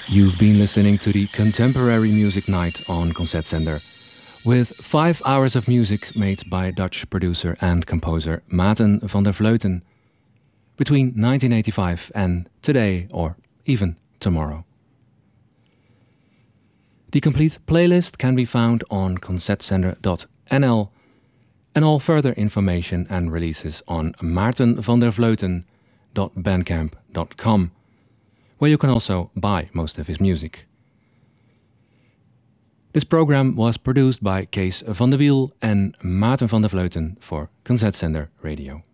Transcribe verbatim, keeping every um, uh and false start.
You've been listening to the Contemporary Music Night on Concertzender, with five hours of music made by Dutch producer and composer Maarten van der Vleuten between nineteen eighty-five and today, or even tomorrow. The complete playlist can be found on concertzender dot n l, and all further information and releases on maarten van der vleuten dot bandcamp dot com, where you can also buy most of his music. This program was produced by Kees van de Wiel and Maarten van der Vleuten for Concertzender Radio.